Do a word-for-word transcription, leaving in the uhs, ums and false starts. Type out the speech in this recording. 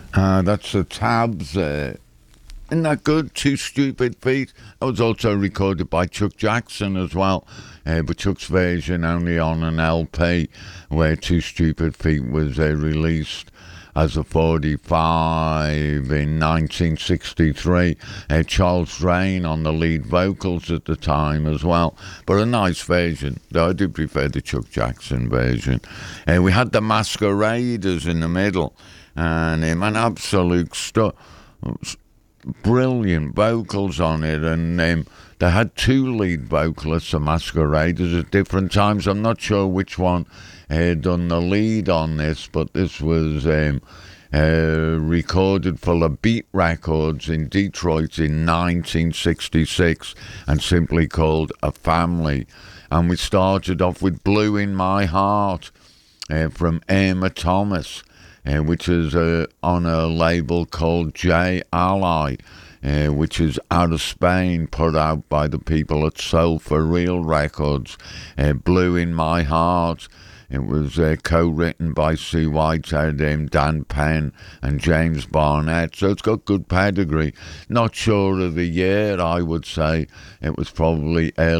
Uh, that's the Tabs. Uh, isn't that good? Two Stupid Feet. That was also recorded by Chuck Jackson as well. Uh, but Chuck's version only on an L P, where Two Stupid Feet was uh, released as a forty-five in nineteen sixty-three. Uh, Charles Drain on the lead vocals at the time as well. But a nice version, though I do prefer the Chuck Jackson version. Uh, we had the Masqueraders in the middle, and um, an absolute stuff. Brilliant vocals on it, and um, they had two lead vocalists, the Masqueraders, at different times. I'm not sure which one had done the lead on this, but this was um, uh, recorded for the Beat Records in Detroit in nineteen sixty-six and simply called A Family. And we started off with Blue in My Heart uh, from Irma Thomas. Uh, which is uh, on a label called J Ally, uh, which is out of Spain, put out by the people at Soul for Real Records. Uh, Blue in My Heart. It was uh, co-written by Sue Whitehead, um, Dan Penn and James Barnett, so it's got good pedigree. Not sure of the year, I would say. It was probably early